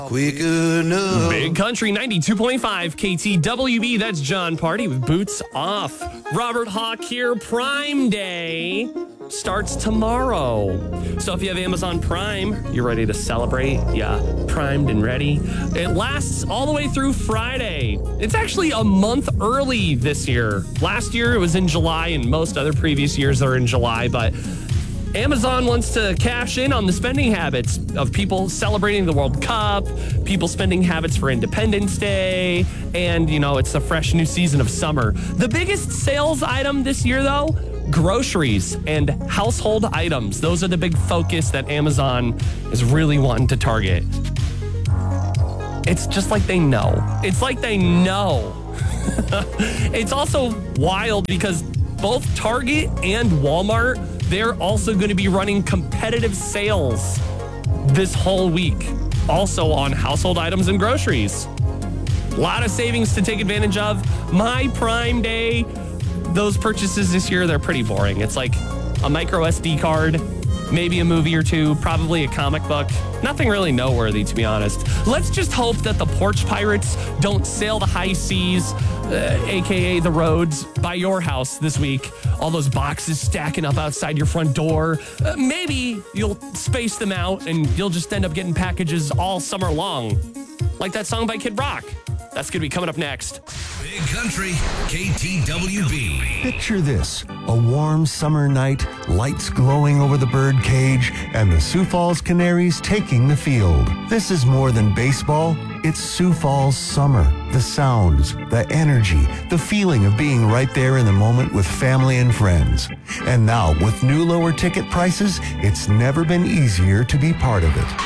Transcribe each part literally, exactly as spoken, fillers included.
Quick enough. Big Country ninety-two point five K T W B. That's John Party with Boots Off. Robert Hawk here. Prime Day starts tomorrow. So if you have Amazon Prime, you're ready to celebrate. Yeah, primed and ready. It lasts all the way through Friday. It's actually a month early this year. Last year it was in July, and most other previous years are in July, but Amazon wants to cash in on the spending habits of people celebrating the World Cup, people spending habits for Independence Day, and, you know, it's a fresh new season of summer. The biggest sales item this year, though, groceries and household items. Those are the big focus that Amazon is really wanting to target. It's just like they know. It's like they know. It's also wild because both Target and Walmart, they're also going to be running competitive sales this whole week, also on household items and groceries. A lot of savings to take advantage of. My Prime Day, those purchases this year, they're pretty boring. It's like a micro S D card, maybe a movie or two, probably a comic book. Nothing really noteworthy, to be honest. Let's just hope that the porch pirates don't sail the high seas, uh, A K A the roads, by your house this week. All those boxes stacking up outside your front door. Uh, maybe you'll space them out and you'll just end up getting packages all summer long. Like that song by Kid Rock. That's going to be coming up next. Big Country, K T W B. Picture this, a warm summer night, lights glowing over the bird cage, and the Sioux Falls Canaries taking the field. This is more than baseball. It's Sioux Falls summer. The sounds, the energy, the feeling of being right there in the moment with family and friends. And now, with new lower ticket prices, it's never been easier to be part of it.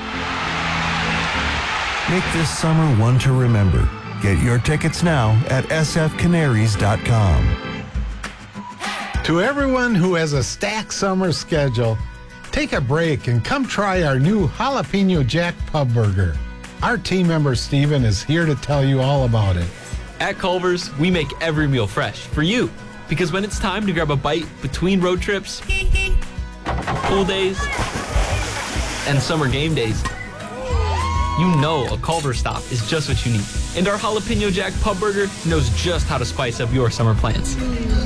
Make this summer one to remember. Get your tickets now at s f canaries dot com. To everyone who has a stacked summer schedule, take a break and come try our new Jalapeno Jack Pub Burger. Our team member Steven is here to tell you all about it. At Culver's, we make every meal fresh for you. Because when it's time to grab a bite between road trips, pool days, and summer game days, you know a Culver's stop is just what you need. And our Jalapeno Jack Pub Burger knows just how to spice up your summer plans.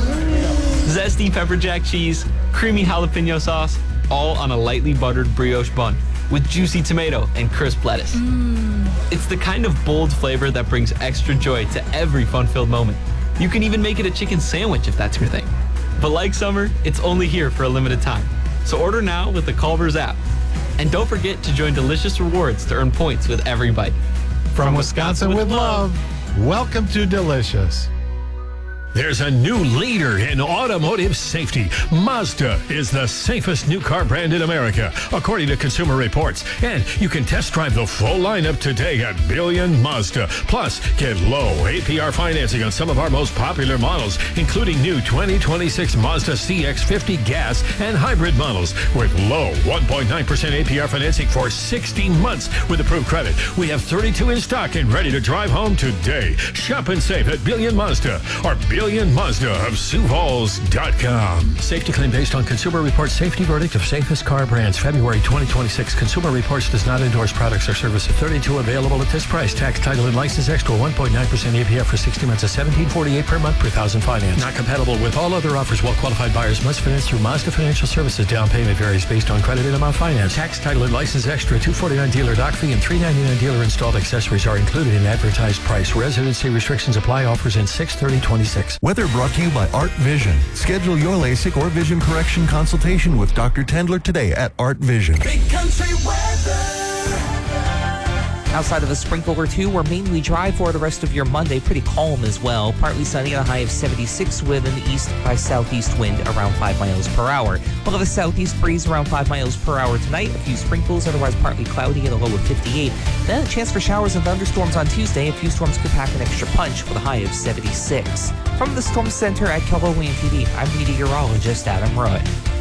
Zesty pepper jack cheese, creamy jalapeno sauce, all on a lightly buttered brioche bun with juicy tomato and crisp lettuce. Mm. It's the kind of bold flavor that brings extra joy to every fun-filled moment. You can even make it a chicken sandwich if that's your thing. But like summer, it's only here for a limited time. So order now with the Culver's app. And don't forget to join Delicious Rewards to earn points with every bite. From, From Wisconsin, Wisconsin with love, love, welcome to Delicious. There's a new leader in automotive safety. Mazda is the safest new car brand in America, according to Consumer Reports. And you can test drive the full lineup today at Billion Mazda. Plus, get low A P R financing on some of our most popular models, including new twenty twenty-six Mazda C X fifty gas and hybrid models with low one point nine percent A P R financing for sixteen months with approved credit. We have thirty-two in stock and ready to drive home today. Shop and save at Billion Mazda or Billion Mazda of Sioux Falls dot com. Safety claim based on Consumer Reports safety verdict of safest car brands, February twenty twenty-six. Consumer Reports does not endorse products or services. thirty-two available at this price. Tax, title, and license extra. one point nine percent A P R for sixty months of seventeen forty-eight per month per thousand finance. Not compatible with all other offers. Well-qualified buyers must finance through Mazda Financial Services. Down payment varies based on credit and amount finance. Tax, title, and license extra. two forty-nine dealer dock fee and three ninety-nine dealer installed accessories are included in advertised price. Residency restrictions apply. Offers in six thirty twenty-six. Weather brought to you by Art Vision. Schedule your LASIK or vision correction consultation with Doctor Tendler today at Art Vision. Big Country weather. Outside of a sprinkle or two, we're mainly dry for the rest of your Monday. Pretty calm as well. Partly sunny and a high of seventy-six with an east by southeast wind around five miles per hour. We'll have a southeast breeze around five miles per hour tonight. A few sprinkles, otherwise partly cloudy and a low of fifty-eight. Then a chance for showers and thunderstorms on Tuesday. A few storms could pack an extra punch with a high of seventy-six. From the Storm Center at Keller Williams T V, I'm meteorologist Adam Roy.